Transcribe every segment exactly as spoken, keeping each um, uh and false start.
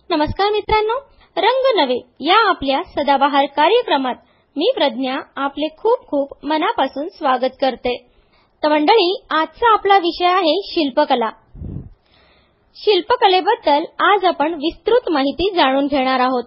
नमस्कार मित्रांनो, रंग नवे या आपल्या सदाबहार कार्यक्रमात मी प्रज्ञा आपले खूप खूप मनापासून स्वागत करते। तर मंडळी, आजचा आपला विषय आहे शिल्पकला। शिल्पकलेबद्दल आज आपण विस्तृत माहिती जाणून घेणार आहोत।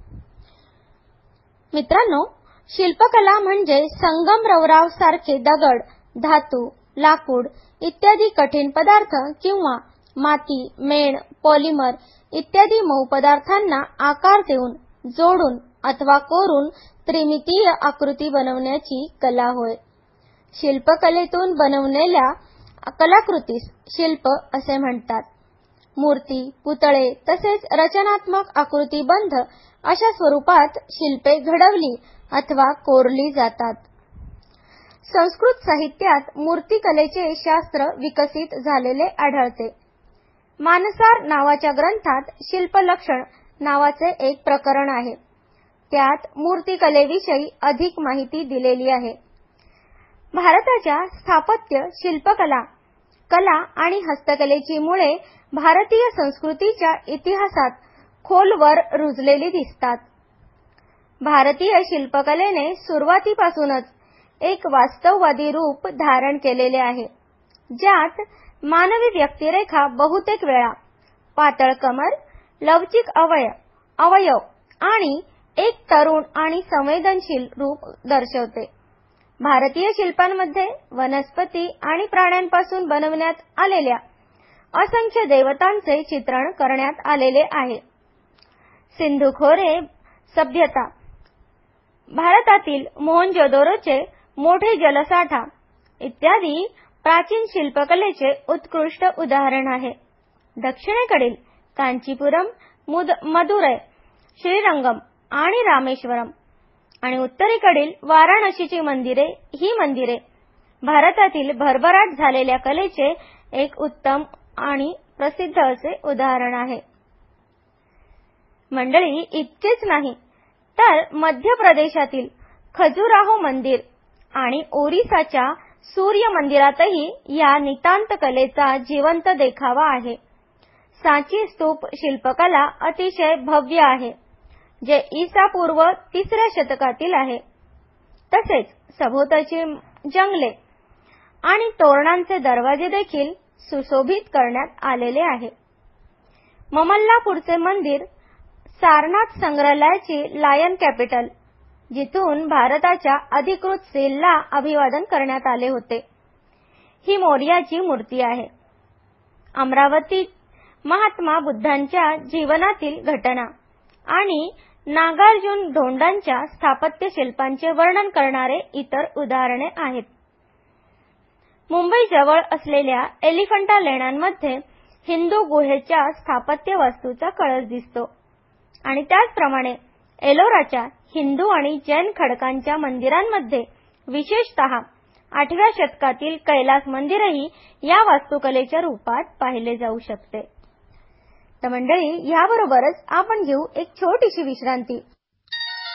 मित्रांनो, शिल्पकला म्हणजे संगमरवराव सारखे दगड, धातू, लाकूड इत्यादी कठीण पदार्थ किंवा माती, मेण, पॉलिमर इत्यादी मऊ पदार्थांना आकार देऊन, जोडून अथवा कोरून त्रिमितीय आकृती बनवण्याची कला होय। शिल्पकलेतून बनवलेल्या कलाकृतीस शिल्प असे म्हणतात। मूर्ती, पुतळे तसेच रचनात्मक आकृतीबंध अशा स्वरूपात शिल्पे घडवली अथवा कोरली जातात। संस्कृत साहित्यात मूर्तिकलेचे शास्त्र विकसित झालेले आढळते। मानसार नावाच्या ग्रंथात शिल्पलक्षण नावाचे एक प्रकरण आहे। त्यात मूर्तिकलेविषयी अधिक माहिती दिलेली आहे। भारताच्या स्थापत्य, शिल्पकला, कला आणि हस्तकलेची मुळे भारतीय संस्कृतीच्या इतिहासात खोलवर रुजलेली दिसतात। भारतीय शिल्पकलेने सुरुवातीपासूनच एक वास्तववादी रूप धारण केलेले आहे, ज्यात मानवी व्यक्तिरेखा बहुतेक वेळा पातळ कमर, लवचिक अवयव अवयव आणि एक तरुण आणि संवेदनशील रूप दर्शवते। भारतीय शिल्पांमध्ये वनस्पती आणि प्राण्यांपासून बनवण्यात आलेल्या असंख्य देवतांचे चित्रण करण्यात आलेले आहे। सिंधू खोरे सभ्यता, भारतातील मोहनजोदडोचे मोठे जलसाठा इत्यादी प्राचीन शिल्पकलेचे उत्कृष्ट उदाहरण आहे। दक्षिणेकडील कांचीपुरम, मदुरै, श्रीरंगम आणि रामेश्वरम आणि उत्तरेकडील वाराणसीची मंदिरे ही मंदिरे भारतातील भरभराट झालेल्या कलेचे एक उत्तम आणि प्रसिद्ध असे उदाहरण आहे। मंडळी, इतकेच नाही तर मध्य प्रदेशातील खजुराहो मंदिर आणि ओरिसाच्या सूर्य मंदिरातही या नितांत कलेचा जिवंत देखावा आहे। सांची स्तूप शिल्पकला अतिशय भव्य आहे, जे ईसा पूर्व तिसऱ्या शतकातील आहे। तसेच सभोवताची जंगले आणि तोरणांचे दरवाजे देखील सुशोभित करण्यात आलेले आहे। ममल्लापूरचे मंदिर सारनाथ संग्रहालयाची लायन कॅपिटल, जिथून भारताच्या अधिकृत सीलला अभिवादन करण्यात आले होते, ही मोरयाची मूर्ती आहे। अमरावती महात्मा बुद्धांच्या जीवनातील घटना आणि नागार्जुन ढोंडांच्या स्थापत्य शिल्पांचे वर्णन करणारे इतर उदाहरणे आहेत। मुंबई जवळ असलेल्या एलिफंटा लेण्यांमध्ये हिंदू गुहेच्या स्थापत्य वास्तूचा कळस दिसतो आणि त्याचप्रमाणे एलोराच्या हिंदू आणि जैन खडकांच्या मंदिरांमध्ये विशेषतः आठव्या शतकातील कैलास मंदिरही या वास्तुकलेच्या रूपात पाहिले जाऊ शकते। तर मंडळी, याबरोबरच आपण घेऊ एक छोटीशी विश्रांती